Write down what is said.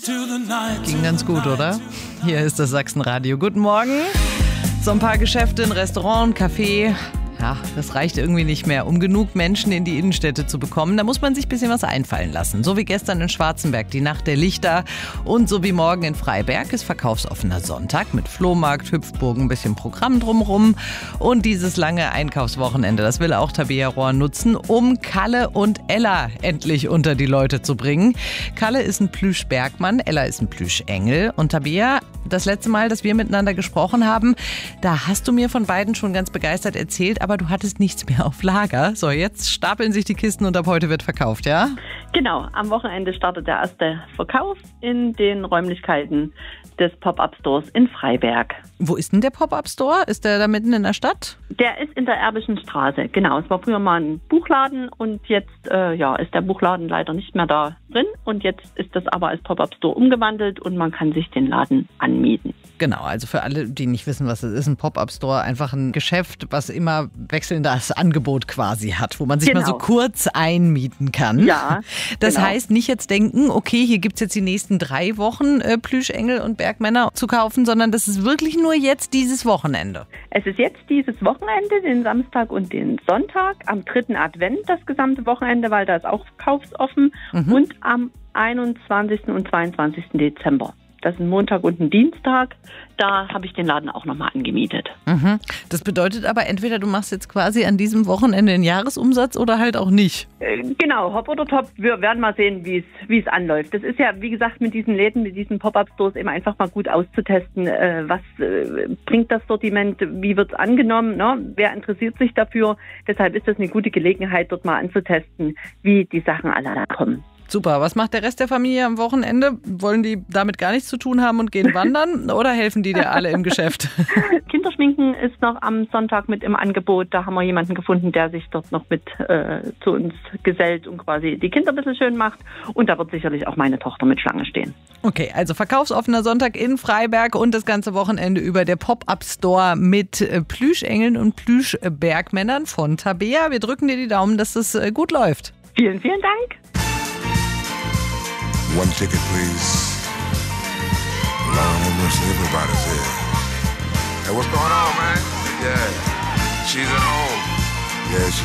Ging ganz gut, oder? Hier ist das Sachsenradio. Guten Morgen. So ein paar Geschäfte, ein Restaurant, ein Café. Ja, das reicht irgendwie nicht mehr, um genug Menschen in die Innenstädte zu bekommen. Da muss man sich ein bisschen was einfallen lassen. So wie gestern in Schwarzenberg, die Nacht der Lichter. Und so wie morgen in Freiberg ist verkaufsoffener Sonntag mit Flohmarkt, Hüpfburgen, ein bisschen Programm drumherum. Und dieses lange Einkaufswochenende, das will auch Tabea Rohr nutzen, um Kalle und Ella endlich unter die Leute zu bringen. Kalle ist ein Plüschbergmann, Ella ist ein Plüschengel. Und Tabea, das letzte Mal, dass wir miteinander gesprochen haben, da hast du mir von beiden schon ganz begeistert erzählt, aber du hattest nichts mehr auf Lager. So, jetzt stapeln sich die Kisten und ab heute wird verkauft, ja? Genau, am Wochenende startet der erste Verkauf in den Räumlichkeiten des Pop-Up-Stores in Freiberg. Wo ist denn der Pop-Up-Store? Ist der da mitten in der Stadt? Der ist in der Erbischen Straße, genau. Es war früher mal ein Buchladen und jetzt ist der Buchladen leider nicht mehr da drin. Und jetzt ist das aber als Pop-Up-Store umgewandelt und man kann sich den Laden anmieten. Genau, also für alle, die nicht wissen, was es ist, ein Pop-Up-Store, einfach ein Geschäft, was immer wechselndes Angebot quasi hat, wo man sich mal so kurz einmieten kann. Ja, das heißt, nicht jetzt denken, okay, hier gibt es jetzt die nächsten 3 Wochen Plüschengel und Bergmänner zu kaufen, sondern das ist wirklich nur jetzt dieses Wochenende. Es ist jetzt dieses Wochenende, den Samstag und den Sonntag, am 3. Advent das gesamte Wochenende, weil da ist auch verkaufsoffen und am 21. und 22. Dezember. Das ist ein Montag und ein Dienstag. Da habe ich den Laden auch nochmal angemietet. Das bedeutet aber, entweder du machst jetzt quasi an diesem Wochenende einen Jahresumsatz oder halt auch nicht. Genau, hopp oder top. Wir werden mal sehen, wie es anläuft. Das ist ja, wie gesagt, mit diesen Läden, mit diesen Pop-Up-Stores eben einfach mal gut auszutesten. Was bringt das Sortiment? Wie wird es angenommen? Ne? Wer interessiert sich dafür? Deshalb ist das eine gute Gelegenheit, dort mal anzutesten, wie die Sachen alle ankommen. Super. Was macht der Rest der Familie am Wochenende? Wollen die damit gar nichts zu tun haben und gehen wandern oder helfen die dir alle im Geschäft? Kinderschminken ist noch am Sonntag mit im Angebot. Da haben wir jemanden gefunden, der sich dort noch mit zu uns gesellt und quasi die Kinder ein bisschen schön macht. Und da wird sicherlich auch meine Tochter mit Schlange stehen. Okay, also verkaufsoffener Sonntag in Freiberg und das ganze Wochenende über der Pop-Up-Store mit Plüschengeln und Plüschbergmännern von Tabea. Wir drücken dir die Daumen, dass das gut läuft. Vielen, vielen Dank. One ticket, please. Lord have mercy, everybody's here. Hey, what's going on, man? Yeah, she's at home. Yeah, she